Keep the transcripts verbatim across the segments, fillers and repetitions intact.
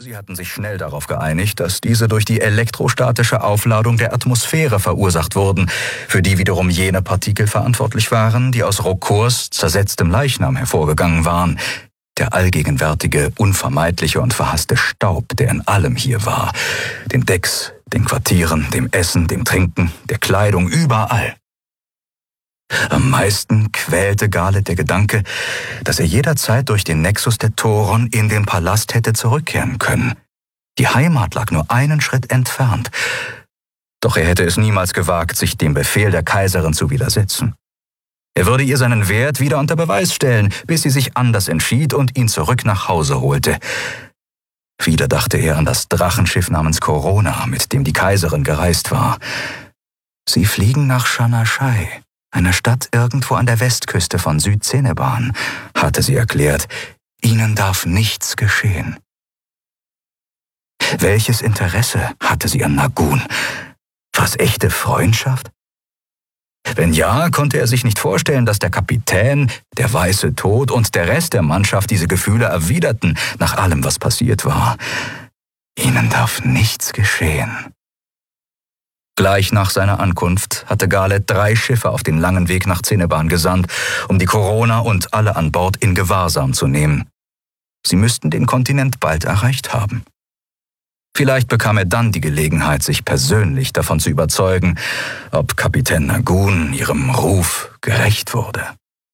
Sie hatten sich schnell darauf geeinigt, dass diese durch die elektrostatische Aufladung der Atmosphäre verursacht wurden, für die wiederum jene Partikel verantwortlich waren, die aus Roccours zersetztem Leichnam hervorgegangen waren. Der allgegenwärtige, unvermeidliche und verhasste Staub, der in allem hier war. Den Decks, den Quartieren, dem Essen, dem Trinken, der Kleidung, überall. Am meisten quälte Garlet der Gedanke, dass er jederzeit durch den Nexus der Toron in den Palast hätte zurückkehren können. Die Heimat lag nur einen Schritt entfernt. Doch er hätte es niemals gewagt, sich dem Befehl der Kaiserin zu widersetzen. Er würde ihr seinen Wert wieder unter Beweis stellen, bis sie sich anders entschied und ihn zurück nach Hause holte. Wieder dachte er an das Drachenschiff namens Corona, mit dem die Kaiserin gereist war. Sie fliegen nach Shanashai, einer Stadt irgendwo an der Westküste von Südzeneban, hatte sie erklärt. Ihnen darf nichts geschehen. Welches Interesse hatte sie an Nagun? War es echte Freundschaft? Wenn ja, konnte er sich nicht vorstellen, dass der Kapitän, der Weiße Tod und der Rest der Mannschaft diese Gefühle erwiderten, nach allem, was passiert war. Ihnen darf nichts geschehen. Gleich nach seiner Ankunft hatte Garlet drei Schiffe auf den langen Weg nach Zeneban gesandt, um die Corona und alle an Bord in Gewahrsam zu nehmen. Sie müssten den Kontinent bald erreicht haben. Vielleicht bekam er dann die Gelegenheit, sich persönlich davon zu überzeugen, ob Kapitän Nagun ihrem Ruf gerecht wurde.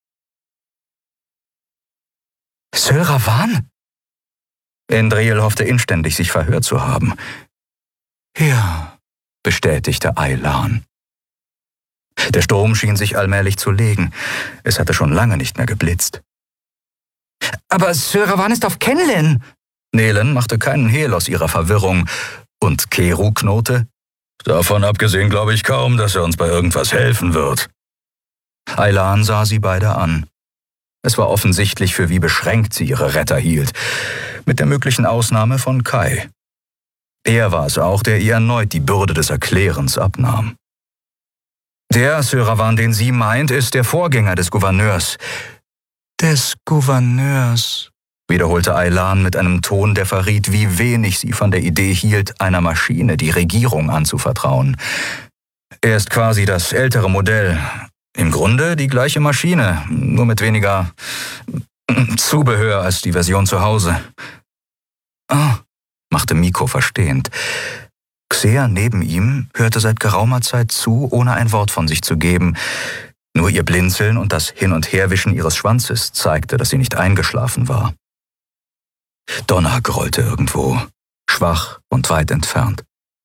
Syl Ravan? Endril hoffte inständig, sich verhört zu haben. Ja, bestätigte Aylan. Der Sturm schien sich allmählich zu legen. Es hatte schon lange nicht mehr geblitzt. Aber Syl Ravan ist auf Kenlin! Nelen machte keinen Hehl aus ihrer Verwirrung, und Keru knurrte: Davon abgesehen glaube ich kaum, dass er uns bei irgendwas helfen wird. Aylan sah sie beide an. Es war offensichtlich, für wie beschränkt sie ihre Retter hielt, mit der möglichen Ausnahme von Kai. Er war es auch, der ihr erneut die Bürde des Erklärens abnahm. Der Syl Ravan, den sie meint, ist der Vorgänger des Gouverneurs. Des Gouverneurs, wiederholte Aylan mit einem Ton, der verriet, wie wenig sie von der Idee hielt, einer Maschine die Regierung anzuvertrauen. Er ist quasi das ältere Modell. Im Grunde die gleiche Maschine, nur mit weniger Zubehör als die Version zu Hause. Ah, machte Miko verstehend. Xea neben ihm hörte seit geraumer Zeit zu, ohne ein Wort von sich zu geben. Nur ihr Blinzeln und das Hin- und Herwischen ihres Schwanzes zeigte, dass sie nicht eingeschlafen war. Donner grollte irgendwo, schwach und weit entfernt.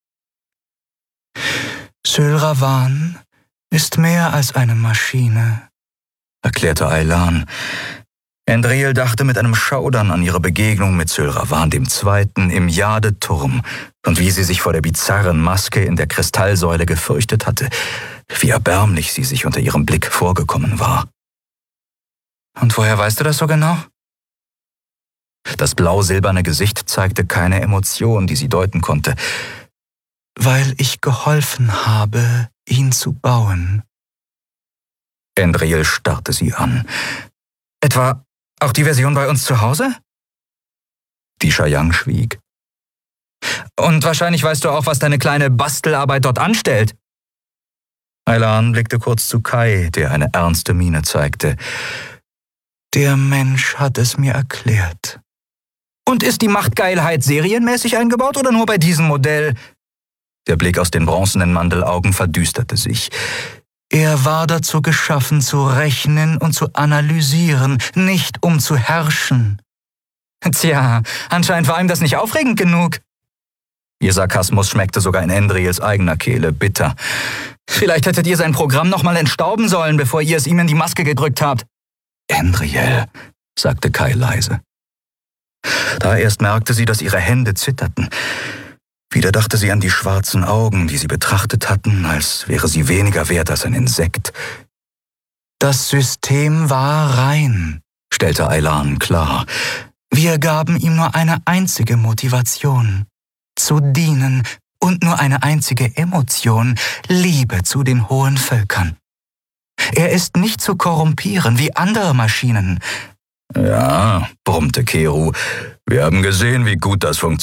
Syl Ravan ist mehr als eine Maschine, erklärte Aylan. Endril dachte mit einem Schaudern an ihre Begegnung mit Syl Ravan dem Zweiten im Jade-Turm und wie sie sich vor der bizarren Maske in der Kristallsäule gefürchtet hatte, wie erbärmlich sie sich unter ihrem Blick vorgekommen war. Und woher weißt du das so genau? Das blau-silberne Gesicht zeigte keine Emotion, die sie deuten konnte. Weil ich geholfen habe, ihn zu bauen. Endril starrte sie an. Etwa auch die Version bei uns zu Hause? Die Shayang schwieg. Und wahrscheinlich weißt du auch, was deine kleine Bastelarbeit dort anstellt. Aylan blickte kurz zu Kai, der eine ernste Miene zeigte. Der Mensch hat es mir erklärt. Und ist die Machtgeilheit serienmäßig eingebaut oder nur bei diesem Modell? Der Blick aus den bronzenen Mandelaugen verdüsterte sich. Er war dazu geschaffen, zu rechnen und zu analysieren, nicht um zu herrschen. Tja, anscheinend war ihm das nicht aufregend genug. Ihr Sarkasmus schmeckte sogar in Endrils eigener Kehle bitter. Vielleicht hättet ihr sein Programm nochmal entstauben sollen, bevor ihr es ihm in die Maske gedrückt habt. Endril, sagte Kai leise. Da erst merkte sie, dass ihre Hände zitterten. Wieder dachte sie an die schwarzen Augen, die sie betrachtet hatten, als wäre sie weniger wert als ein Insekt. Das System war rein, stellte Aylan klar. Wir gaben ihm nur eine einzige Motivation: zu dienen, und nur eine einzige Emotion: Liebe zu den hohen Völkern. Er ist nicht zu korrumpieren wie andere Maschinen. Ja, brummte Keru, wir haben gesehen, wie gut das funktioniert.